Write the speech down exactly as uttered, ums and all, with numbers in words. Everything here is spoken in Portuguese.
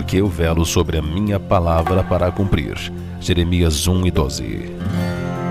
porque eu velo sobre a minha palavra para cumprir. Jeremias um e doze.